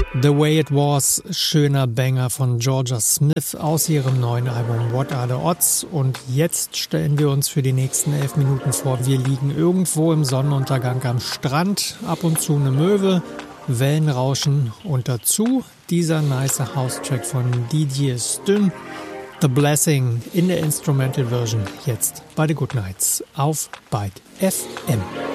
The Way It Was, schöner Banger von Georgia Smith aus ihrem neuen Album What Are the Odds. Und jetzt stellen wir uns für die nächsten 11 Minuten vor, wir liegen irgendwo im Sonnenuntergang am Strand, ab und zu eine Möwe, Wellen rauschen und dazu dieser nice House-Track von Didier Styn, The Blessing in der Instrumental Version, jetzt bei The Good Nights auf Byte FM.